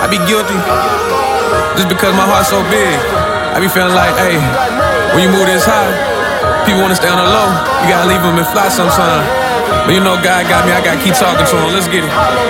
I be guilty just because my heart's so big. I be feeling like, hey, when you move this high, people wanna stay on the low. You gotta leave them and fly sometime. But you know God got me, I gotta keep talking to him. Let's get it.